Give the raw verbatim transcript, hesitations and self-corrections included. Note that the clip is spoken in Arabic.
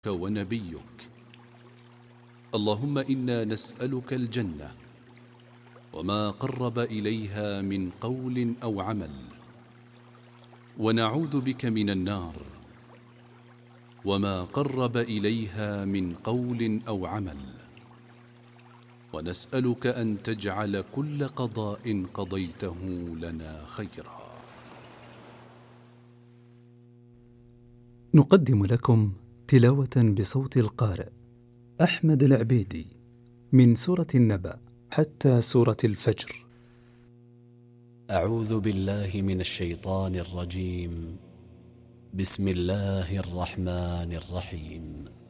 ونبيك. اللهم إنا نسألك الجنة وما قرب إليها من قول أو عمل، ونعوذ بك من النار وما قرب إليها من قول أو عمل، ونسألك أن تجعل كل قضاء قضيته لنا خيرا. نقدم لكم تلاوة بصوت القارئ أحمد العبيدي من سورة النبأ حتى سورة الفجر. أعوذ بالله من الشيطان الرجيم. بسم الله الرحمن الرحيم.